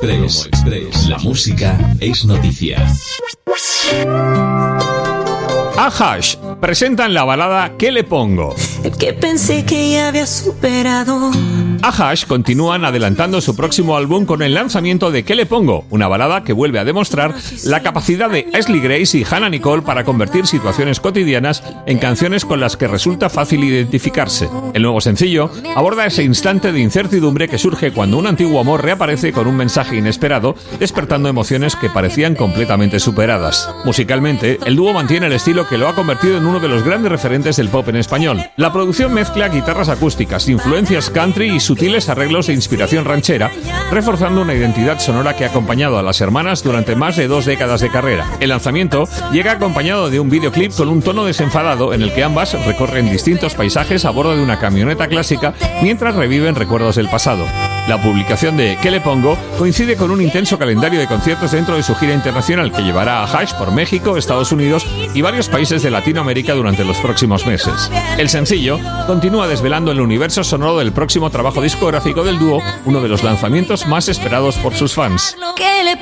Express. La música es noticia. A-Hash presentan la balada ¿Qué le pongo? El que pensé que ya había superado. A-Hash continúan adelantando su próximo álbum con el lanzamiento de ¿Qué le pongo? Una balada que vuelve a demostrar la capacidad de Ashley Grace y Hannah Nicole para convertir situaciones cotidianas en canciones con las que resulta fácil identificarse. El nuevo sencillo aborda ese instante de incertidumbre que surge cuando un antiguo amor reaparece con un mensaje inesperado, despertando emociones que parecían completamente superadas. Musicalmente, el dúo mantiene el estilo que lo ha convertido en uno de los grandes referentes del pop en español. La producción mezcla guitarras acústicas, influencias country y sutiles arreglos de inspiración ranchera, reforzando una identidad sonora que ha acompañado a las hermanas durante más de 2 décadas de carrera. El lanzamiento llega acompañado de un videoclip con un tono desenfadado en el que ambas recorren distintos paisajes a bordo de una camioneta clásica mientras reviven recuerdos del pasado. La publicación de ¿Qué le pongo? Coincide con un intenso calendario de conciertos dentro de su gira internacional que llevará a A-Hash por México, Estados Unidos y varios países de Latinoamérica durante los próximos meses. El sencillo continúa desvelando el universo sonoro del próximo trabajo discográfico del dúo, uno de los lanzamientos más esperados por sus fans. ¿Qué le